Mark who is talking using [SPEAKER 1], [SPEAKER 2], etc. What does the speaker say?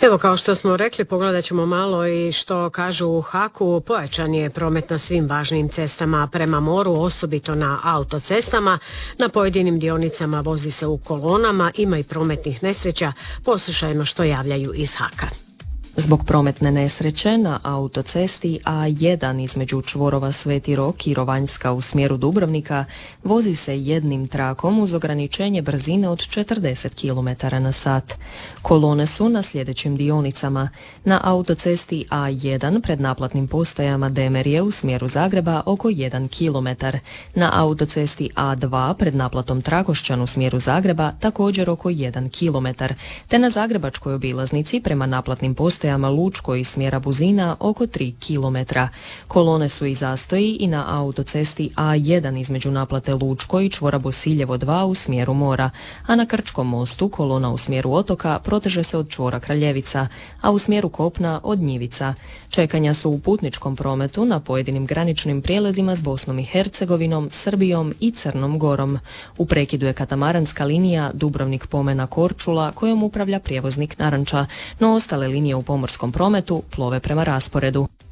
[SPEAKER 1] Evo, kao što smo rekli, pogledat ćemo malo i što kažu u HAK-u. Pojačan je promet na svim važnim cestama prema moru, osobito na autocestama. Na pojedinim dionicama vozi se u kolonama, ima i prometnih nesreća. Poslušajmo što javljaju iz HAK-a.
[SPEAKER 2] Zbog prometne nesreće na autocesti A1 između čvorova Sveti Rok i Rovanjska u smjeru Dubrovnika vozi se jednim trakom uz ograničenje brzine od 40 km na sat. Kolone su na sljedećim dionicama. Na autocesti A1 pred naplatnim postajama Demerje u smjeru Zagreba oko 1 km. Na autocesti A2 pred naplatom Trakošćan u smjeru Zagreba također oko 1 km. Te na zagrebačkoj obilaznici prema naplatnim postajama Lučko iz smjera Buzina oko 3 km. Kolone su i zastoji i na autocesti A1 između naplate Lučko i čvora Bosiljevo 2 u smjeru mora, a na Krčkom mostu kolona u smjeru otoka proteže se od čvora Kraljevica, a u smjeru kopna od Njivica. Čekanja su u putničkom prometu na pojedinim graničnim prijelazima s Bosnom i Hercegovinom, Srbijom i Crnom Gorom. U prekidu je katamaranska linija Dubrovnik-Pomena Korčula kojom upravlja prijevoznik Naranča, no ostale linije u pomorskom prometu plove prema rasporedu.